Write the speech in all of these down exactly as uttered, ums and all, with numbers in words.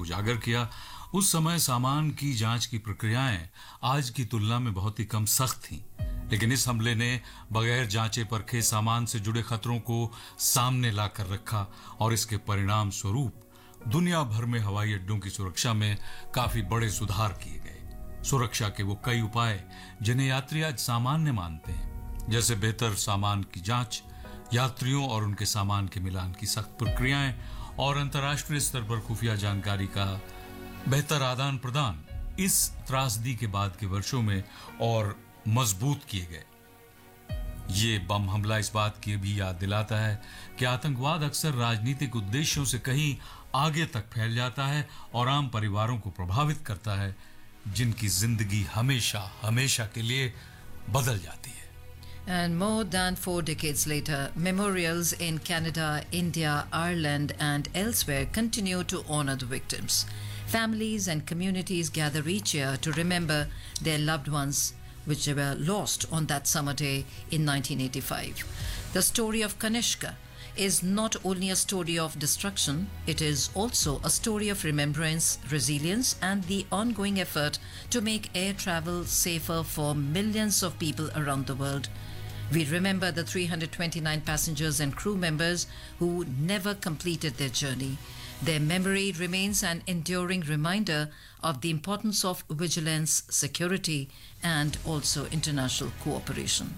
उजागर किया। उस समय सामान की जांच की प्रक्रियाएं आज की तुलना में बहुत ही कम सख्त थीं, लेकिन इस हमले ने बगैर जांचे परखे सामान से जुड़े खतरों को सामने लाकर रखा और इसके परिणाम स्वरूप दुनिया भर में हवाई अड्डों की सुरक्षा में काफी बड़े सुधार किए गए। सुरक्षा के वो कई उपाय जिन्हें यात्री आज सामान्य मानते हैं, जैसे बेहतर सामान की जांच, यात्रियों और उनके सामान के मिलान की सख्त प्रक्रियाएं और अंतर्राष्ट्रीय स्तर पर खुफिया जानकारी का बेहतर आदान प्रदान, इस त्रासदी के बाद के वर्षों में और मजबूत किए गए। ये बम हमला इस बात की भी याद दिलाता है कि आतंकवाद अक्सर राजनीतिक उद्देश्यों से कहीं आगे तक फैल जाता है और आम परिवारों को प्रभावित करता है, जिनकी जिंदगी हमेशा हमेशा के लिए बदल जाती है। And more than four decades later, memorials in Canada, India, Ireland, and elsewhere continue to honor the victims. Families and communities gather each year to remember their loved ones which were lost on that summer day in nineteen eighty-five. The story of Kanishka is not only a story of destruction, it is also a story of remembrance, resilience, and the ongoing effort to make air travel safer for millions of people around the world. We remember the three hundred twenty-nine passengers and crew members who never completed their journey. Their memory remains an enduring reminder of the importance of vigilance, security, and also international cooperation.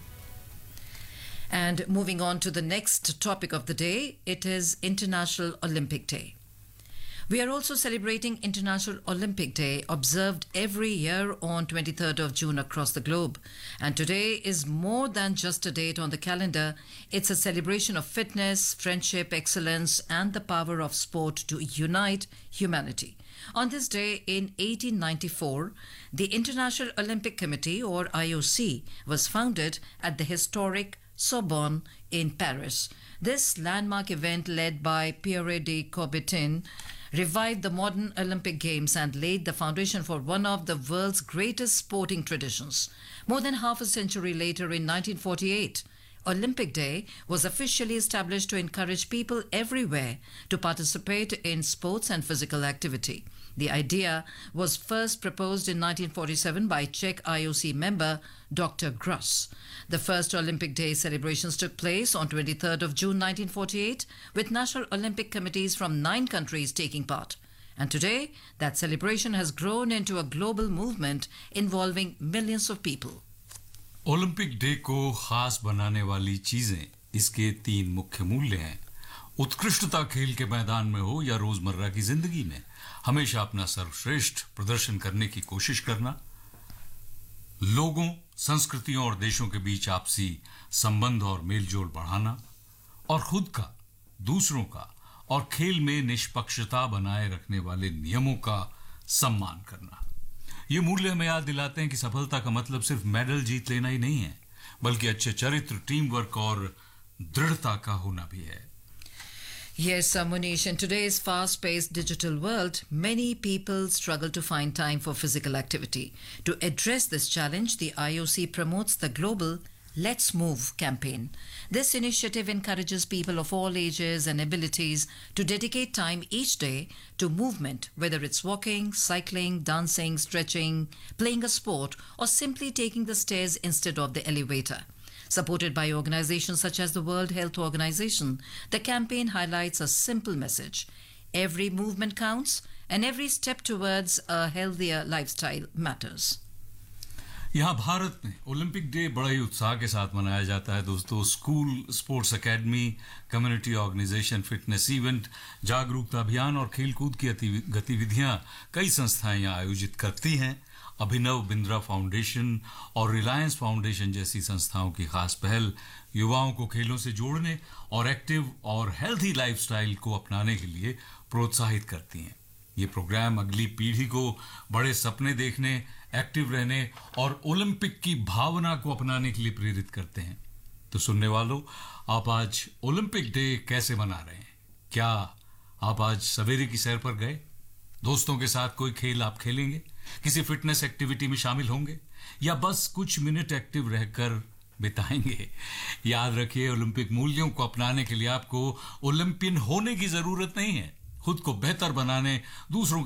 And moving on to the next topic of the day, it is International Olympic Day. We are also celebrating International Olympic Day, observed every year on twenty-third of June across the globe. And today is more than just a date on the calendar. It's a celebration of fitness, friendship, excellence, and the power of sport to unite humanity. On this day in eighteen ninety-four, the International Olympic Committee, or I O C, was founded at the historic Sorbonne in Paris. This landmark event, led by Pierre de Coubertin, revived the modern Olympic Games and laid the foundation for one of the world's greatest sporting traditions. More than half a century later, in nineteen forty-eight, Olympic Day was officially established to encourage people everywhere to participate in sports and physical activity. The idea was first proposed in nineteen forty-seven by Czech I O C member Doctor Gross. The first Olympic Day celebrations took place on twenty-third of June nineteen forty-eight, with national Olympic committees from nine countries taking part. And today, that celebration has grown into a global movement involving millions of people. Olympic day को खास बनाने वाली चीजें इसके तीन मुख्य मूल्य हैं। उत्कृष्टता खेल के मैदान में हो या रोजमर्रा की जिंदगी में, हमेशा अपना सर्वश्रेष्ठ प्रदर्शन करने की कोशिश करना, लोगों, संस्कृतियों और देशों के बीच आपसी संबंध और मेलजोल बढ़ाना, और खुद का, दूसरों का और खेल में निष्पक्षता बनाए रखने वाले नियमों का सम्मान करना। ये मूल्य हमें याद दिलाते हैं कि सफलता का मतलब सिर्फ मेडल जीत लेना ही नहीं है, बल्कि अच्छे चरित्र, टीम वर्क और दृढ़ता का होना भी है। Yes, Munish, in today's fast-paced digital world, many people struggle to find time for physical activity. To address this challenge, the I O C promotes the global Let's Move campaign. This initiative encourages people of all ages and abilities to dedicate time each day to movement, whether it's walking, cycling, dancing, stretching, playing a sport, or simply taking the stairs instead of the elevator. Supported by organizations such as the World Health Organization, the campaign highlights a simple message: every movement counts, and every step towards a healthier lifestyle matters. यहाँ भारत में Olympic day बड़ा ही उत्साह के साथ मनाया जाता है दोस्तों। School, sports academy, community organisation, fitness event, जागरूकता अभियान और खेलकूद की गतिविधियां कई संस्थाएं यहाँ आयोजित करती हैं। अभिनव बिंद्रा फाउंडेशन और रिलायंस फाउंडेशन जैसी संस्थाओं की खास पहल युवाओं को खेलों से जोड़ने और एक्टिव और हेल्थी लाइफस्टाइल को अपनाने के लिए प्रोत्साहित करती हैं। ये प्रोग्राम अगली पीढ़ी को बड़े सपने देखने, एक्टिव रहने और ओलंपिक की भावना को अपनाने के लिए प्रेरित करते हैं। तो सुनने वालों, आप आज ओलंपिक डे कैसे मना रहे हैं? क्या आप आज सवेरे की सैर पर गए? दोस्तों के साथ कोई खेल आप खेलेंगे? किसी फिटनेस एक्टिविटी में शामिल होंगे? या बस कुछ मिनट एक्टिव रहकर बिताएंगे? याद रखिए, ओलंपिक मूल्यों को अपनाने के लिए आपको ओलंपियन होने की जरूरत नहीं है। खुद को बेहतर बनाने, दूसरों